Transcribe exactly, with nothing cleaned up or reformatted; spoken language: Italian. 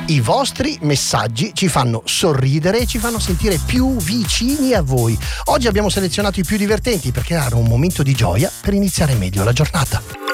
I vostri messaggi ci fanno sorridere e ci fanno sentire più vicini a voi. Oggi abbiamo selezionato i più divertenti per creare un momento di gioia per iniziare meglio la giornata.